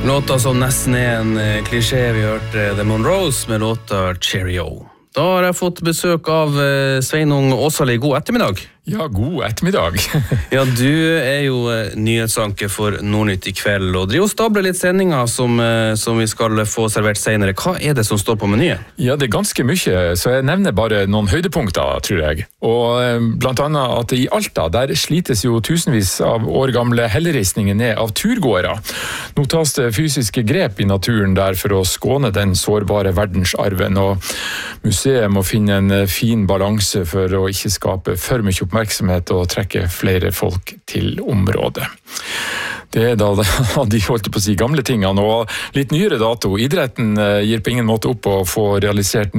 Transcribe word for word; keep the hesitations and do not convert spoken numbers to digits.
Låta som nesten er en klisjé. Vi hørte The Monroes med låta Cheerio. Da har jeg fått besøk av Sveinung Åsali. God ettermiddag. Ja, god ettermiddag. Ja, du er jo nyhetsanker for Nordnytt i kveld, og driver og stabler litt sendinger som, som vi skal få servert senere. Hva er det som står på menyen? Ja, det er ganske mye, så jeg nevner bare noen høydepunkter, tror jeg. Og blant annet at i Alta, der slites jo tusenvis av år gamle helleristninger ned av turgåere. Nå tas det fysiske grep i naturen der for å skåne den sårbare verdensarven, og museet må finne en fin balanse for å ikke skape for mye oppmerksomhet og trekke flere folk til området. Det er da de holdt på å si gamle tingene, og litt nyere dato. Idretten gir på ingen måte opp å få realisert